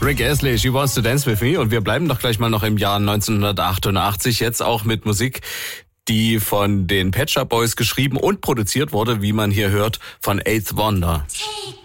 Rick Astley, She Wants to Dance With Me. Und wir bleiben doch gleich mal noch im Jahr 1988, jetzt auch mit Musik, die von den Pet Shop Boys geschrieben und produziert wurde, wie man hier hört, von Eighth Wonder.